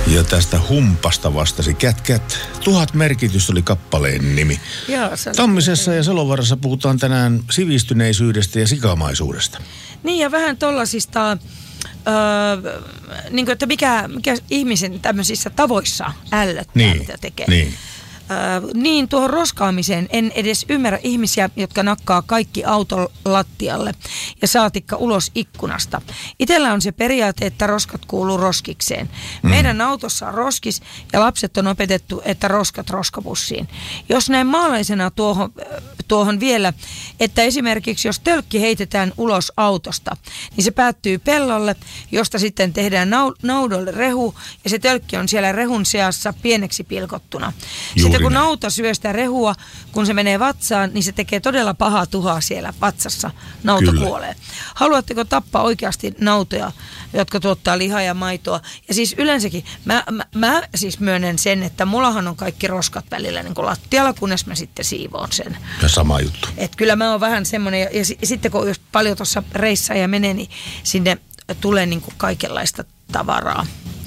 Ja tästä humpasta vastasi Kät. 1000 merkitys oli kappaleen nimi. Joo, Tammisessa ja Salovaarassa puhutaan tänään sivistyneisyydestä ja sikamaisuudesta. Niin ja vähän tollasista, niin kuin, että mikä ihmisen tämmöisissä tavoissa ällöttää, mitä tekee. Niin tuohon roskaamiseen en edes ymmärrä ihmisiä, jotka nakkaa kaikki auton lattialle ja saatikka ulos ikkunasta. Itellä on se periaate, että roskat kuuluu roskikseen. Meidän autossa on roskis ja lapset on opetettu, että roskat roskapussiin. Jos näin maalaisena tuohon vielä, että esimerkiksi jos tölkki heitetään ulos autosta, niin se päättyy pellolle, josta sitten tehdään naudolle rehu ja se tölkki on siellä rehun seassa pieneksi pilkottuna. Sitten kun nauta syö sitä rehua, kun se menee vatsaan, niin se tekee todella pahaa tuhoa siellä vatsassa. Nauta kuolee. Haluatteko tappaa oikeasti nautoja, jotka tuottaa lihaa ja maitoa? Ja siis yleensäkin, mä siis myönnän sen, että mullahan on kaikki roskat välillä niin kuin lattialla, kunnes mä sitten siivoon sen. Ja sama juttu. Et kyllä mä oon vähän semmoinen, ja sitten kun jos paljon tuossa reissaa ja menee, niin sinne tulee niin kuin kaikenlaista tavaraa.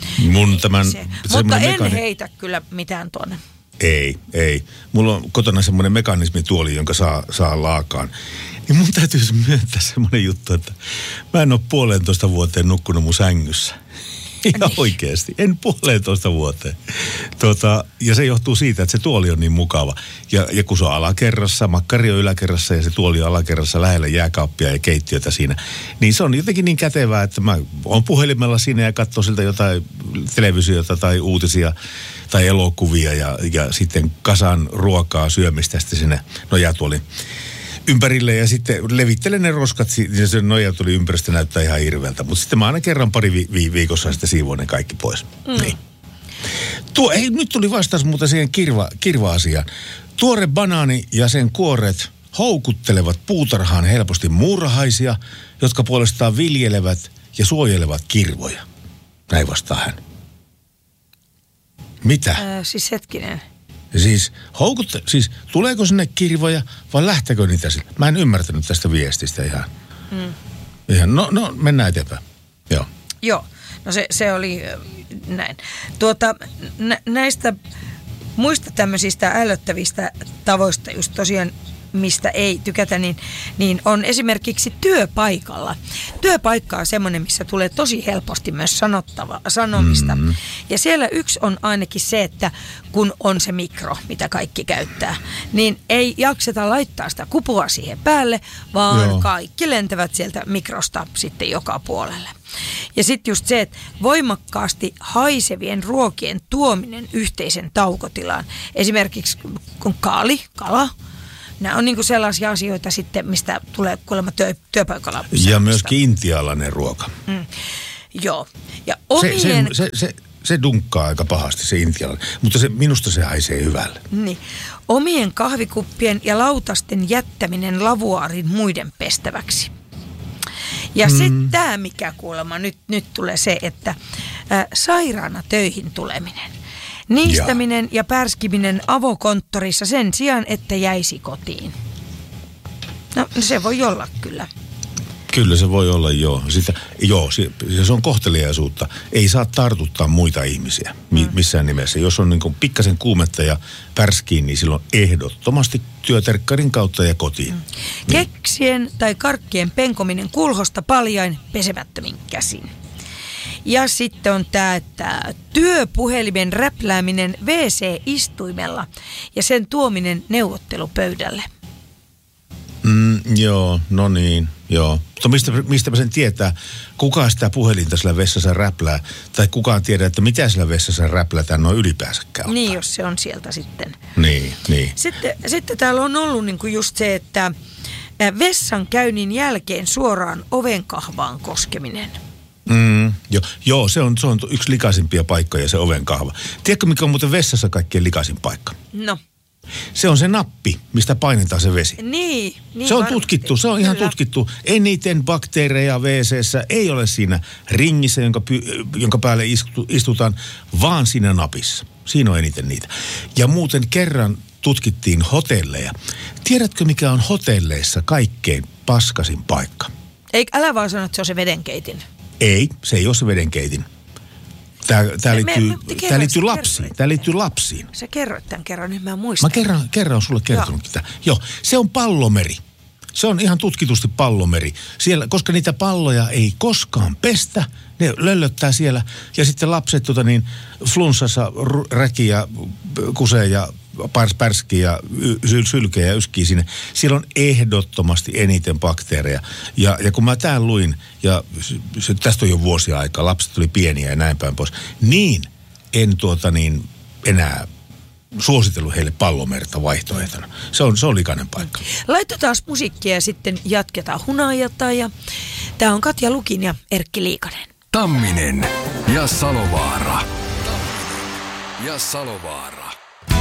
Mutta en heitä kyllä mitään tuonne. Ei. Mulla on kotona semmoinen mekanismituoli, jonka saa laakaan. Niin mun täytyy myöntää semmoinen juttu, että mä en ole 1,5 vuoteen nukkunut mun sängyssä. Ihan oikeasti. En 1,5 vuoteen. Ja se johtuu siitä, että se tuoli on niin mukava. Ja kun se on alakerrassa, makkari on yläkerrassa ja se tuoli on alakerrassa lähellä jääkaappia ja keittiötä siinä. Niin se on jotenkin niin kätevää, että mä oon puhelimella siinä ja katsoo siltä jotain televisiota tai uutisia tai elokuvia ja sitten kasan ruokaa syömistä sitten sinne nojatuolin ympärille ja sitten levittelen ne roskat ja se nojatuolin ympäristö näyttää ihan hirveältä. Mutta sitten mä aina kerran pari viikossa sitten siivoon ne kaikki pois. Niin. Nyt tuli vastaus muuten siihen kirva-asiaan. Tuore banaani ja sen kuoret houkuttelevat puutarhaan helposti muurahaisia, jotka puolestaan viljelevät ja suojelevat kirvoja. Näin vastaa hän. Mitä? Siis hetkinen. Siis tuleeko sinne kirvoja vai lähtekö niitä sille? Mä en ymmärtänyt tästä viestistä ihan. No mennään eteenpäin. Joo, no se oli näin. Näistä muista tämmöisistä ällöttävistä tavoista just tosiaan, mistä ei tykätä, niin on esimerkiksi työpaikalla. Työpaikka on semmoinen, missä tulee tosi helposti myös sanomista. Ja siellä yksi on ainakin se, että kun on se mikro, mitä kaikki käyttää, niin ei jakseta laittaa sitä kupua siihen päälle, vaan kaikki lentävät sieltä mikrosta sitten joka puolelle. Ja sitten just se, että voimakkaasti haisevien ruokien tuominen yhteisen taukotilaan. Esimerkiksi kun kala. Nämä on niinku sellaisia asioita sitten, mistä tulee kuulemma työpaikalla. Ja myöskin intialainen ruoka. Joo. Ja se dunkkaa aika pahasti se intialainen, mutta minusta se haisee hyvälle. Niin. Omien kahvikuppien ja lautasten jättäminen lavuaarin muiden pestäväksi. Ja sitten tämä, mikä kuulemma nyt tulee se, että sairaana töihin tuleminen. Niistäminen ja pärskiminen avokonttorissa sen sijaan, että jäisi kotiin. No se voi olla kyllä. Kyllä se voi olla, se on kohteliaisuutta. Ei saa tartuttaa muita ihmisiä missään nimessä. Jos on niin kuin pikkasen kuumetta ja pärskiin, niin silloin ehdottomasti työterkkarin kautta ja kotiin. Keksien tai karkkien penkominen kulhosta paljain pesemättömin käsin. Ja sitten on tämä, että työpuhelimen räplääminen WC-istuimella ja sen tuominen neuvottelupöydälle. No niin. Mutta mistä sen tietää? Kuka sitä puhelinta sillä vessassa räplää? Tai kukaan tiedä, että mitä sillä vessassa räplätään noin ylipäänsäkään? Niin, jos se on sieltä sitten. Niin. Sitten täällä on ollut niinku just se, että vessan käynnin jälkeen suoraan ovenkahvaan koskeminen. Se on yksi likaisimpia paikkoja, se ovenkahva. Tiedätkö, mikä on muuten vessassa kaikkein likaisin paikka? No. Se on se nappi, mistä painetaan se vesi. Niin se on tutkittu, se on ihan tutkittu. Eniten bakteereja WC:ssä ei ole siinä ringissä, jonka päälle istutaan, vaan siinä napissa. Siinä on eniten niitä. Ja muuten kerran tutkittiin hotelleja. Tiedätkö, mikä on hotelleissa kaikkein paskasin paikka? Älä vaan sano, että se on se vedenkeitin. Ei, se ei ole se vedenkeitin. Tämä liittyy lapsiin. Sä kerroit tämän kerran, nyt mä muistan. Mä kerran sulle kertonut tätä. Joo, se on pallomeri. Se on ihan tutkitusti pallomeri. Siellä, koska niitä palloja ei koskaan pestä, ne löllöttää siellä. Ja sitten lapset flunssassa räki ja kusee ja pärskii ja sylkee ja yskii sinne. Siellä on ehdottomasti eniten bakteereja. Ja kun mä tämän luin, ja tästä on jo vuosia aikaa, lapset oli pieniä ja näin päin pois, niin en enää suositellut heille pallomerta vaihtoehtona. Se on likainen paikka. Laitetaan musiikkia ja sitten jatketaan hunajata. Ja tää on Katja Lukin ja Erkki Liikanen. Tamminen ja Salovaara. Ja Salovaara.